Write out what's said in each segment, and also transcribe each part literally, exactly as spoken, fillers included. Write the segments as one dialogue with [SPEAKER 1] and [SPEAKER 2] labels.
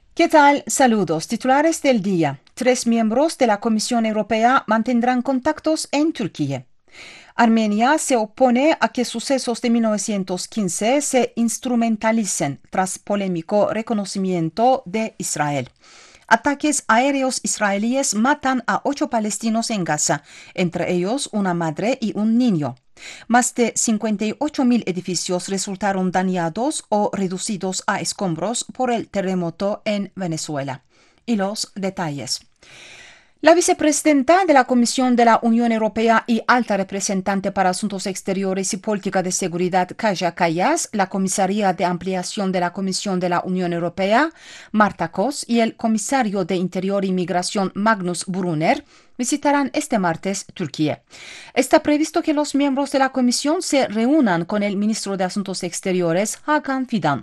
[SPEAKER 1] ¿Qué tal? Saludos. Titulares del día. Tres miembros de la Comisión Europea mantendrán contactos en Turquía. Armenia se opone a que sucesos de mil novecientos quince se instrumentalicen tras polémico reconocimiento de Israel. Ataques aéreos israelíes matan a ocho palestinos en Gaza, entre ellos una madre y un niño. Más de cincuenta y ocho mil edificios resultaron dañados o reducidos a escombros por el terremoto en Venezuela. Y los detalles. La vicepresidenta de la Comisión de la Unión Europea y alta representante para Asuntos Exteriores y Política de Seguridad, Kaja Kallas, la comisaria de ampliación de la Comisión de la Unión Europea, Marta Kos, y el comisario de Interior y Migración, Magnus Brunner, visitarán este martes Turquía. Está previsto que los miembros de la comisión se reúnan con el ministro de Asuntos Exteriores, Hakan Fidan.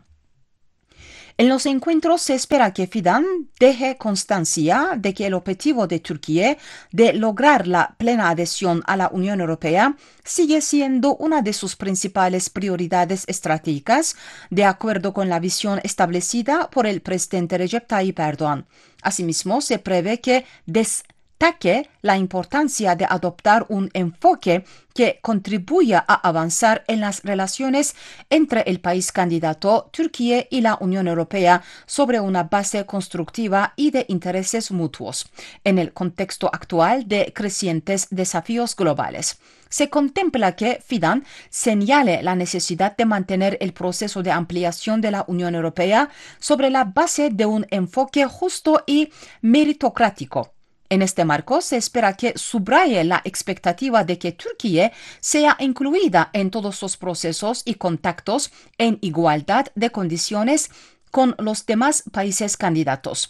[SPEAKER 1] En los encuentros se espera que Fidan deje constancia de que el objetivo de Turquía de lograr la plena adhesión a la Unión Europea sigue siendo una de sus principales prioridades estratégicas, de acuerdo con la visión establecida por el presidente Recep Tayyip Erdogan. Asimismo, se prevé que des destaque la importancia de adoptar un enfoque que contribuya a avanzar en las relaciones entre el país candidato, Turquía y la Unión Europea sobre una base constructiva y de intereses mutuos, en el contexto actual de crecientes desafíos globales. Se contempla que Fidan señale la necesidad de mantener el proceso de ampliación de la Unión Europea sobre la base de un enfoque justo y meritocrático. En este marco, se espera que subraye la expectativa de que Turquía sea incluida en todos los procesos y contactos en igualdad de condiciones con los demás países candidatos.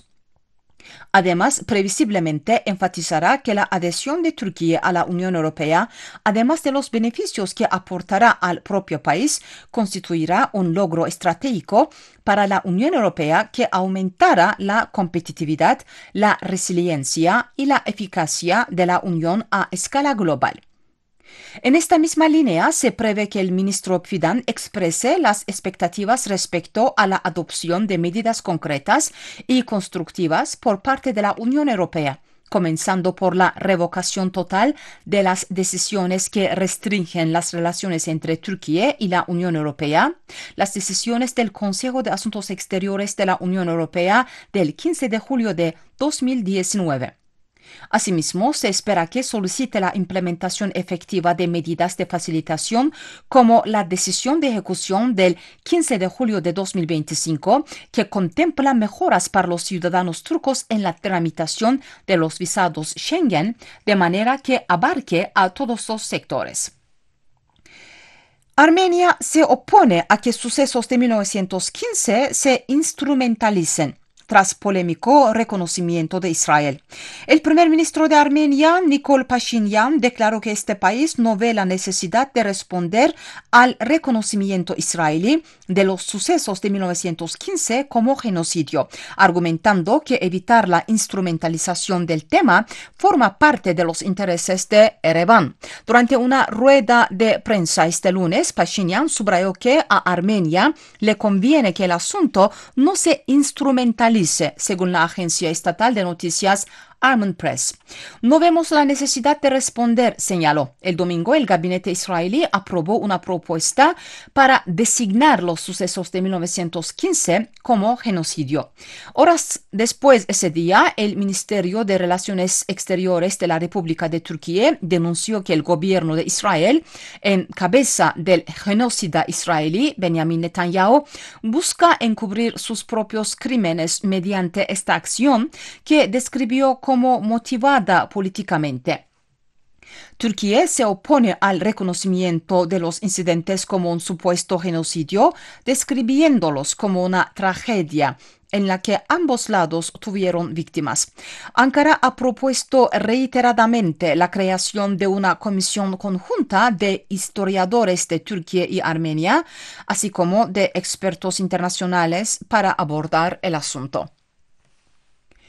[SPEAKER 1] Además, previsiblemente enfatizará que la adhesión de Turquía a la Unión Europea, además de los beneficios que aportará al propio país, constituirá un logro estratégico para la Unión Europea que aumentará la competitividad, la resiliencia y la eficacia de la Unión a escala global. En esta misma línea, se prevé que el ministro Fidan exprese las expectativas respecto a la adopción de medidas concretas y constructivas por parte de la Unión Europea, comenzando por la revocación total de las decisiones que restringen las relaciones entre Turquía y la Unión Europea, las decisiones del Consejo de Asuntos Exteriores de la Unión Europea del quince de julio de dos mil diecinueve. Asimismo, se espera que solicite la implementación efectiva de medidas de facilitación como la decisión de ejecución del quince de julio de dos mil veinticinco, que contempla mejoras para los ciudadanos turcos en la tramitación de los visados Schengen, de manera que abarque a todos los sectores. Armenia se opone a que sucesos de mil novecientos quince se instrumentalicen tras polémico reconocimiento de Israel. El primer ministro de Armenia, Nikol Pashinyan, declaró que este país no ve la necesidad de responder al reconocimiento israelí de los sucesos de mil novecientos quince como genocidio, argumentando que evitar la instrumentalización del tema forma parte de los intereses de Ereván. Durante una rueda de prensa este lunes, Pashinyan subrayó que a Armenia le conviene que el asunto no se instrumentalice, según la agencia estatal de noticias Armen Press. No vemos la necesidad de responder, señaló. El domingo, el gabinete israelí aprobó una propuesta para designar los sucesos de mil novecientos quince como genocidio. Horas después, ese día, el Ministerio de Relaciones Exteriores de la República de Turquía denunció que el gobierno de Israel, en cabeza del genocida israelí Benjamin Netanyahu, busca encubrir sus propios crímenes mediante esta acción que describió como motivada políticamente. Turquía se opone al reconocimiento de los incidentes como un supuesto genocidio, describiéndolos como una tragedia en la que ambos lados tuvieron víctimas. Ankara ha propuesto reiteradamente la creación de una comisión conjunta de historiadores de Turquía y Armenia, así como de expertos internacionales para abordar el asunto.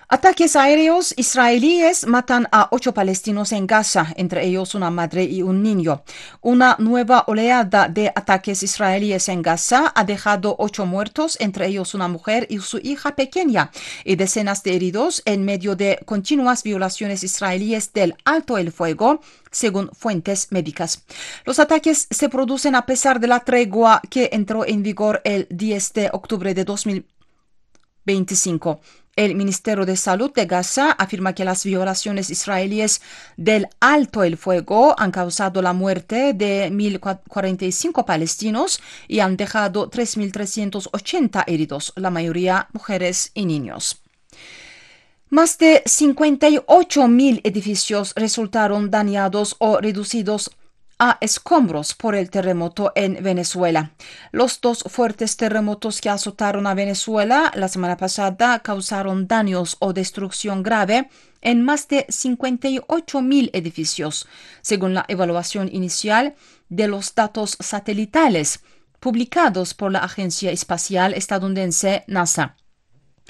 [SPEAKER 1] Ataques aéreos israelíes matan a ocho palestinos en Gaza, entre ellos una madre y un niño. Una nueva oleada de ataques israelíes en Gaza ha dejado ocho muertos, entre ellos una mujer y su hija pequeña, y decenas de heridos en medio de continuas violaciones israelíes del alto el fuego, según fuentes médicas. Los ataques se producen a pesar de la tregua que entró en vigor el diez de octubre de dos mil veinticinco. El Ministerio de Salud de Gaza afirma que las violaciones israelíes del alto el fuego han causado la muerte de mil cuarenta y cinco palestinos y han dejado tres mil trescientos ochenta heridos, la mayoría mujeres y niños. Más de cincuenta y ocho mil edificios resultaron dañados o reducidos a escombros por el terremoto en Venezuela. Los dos fuertes terremotos que azotaron a Venezuela la semana pasada causaron daños o destrucción grave en más de cincuenta y ocho mil edificios, según la evaluación inicial de los datos satelitales publicados por la Agencia Espacial Estadounidense NASA.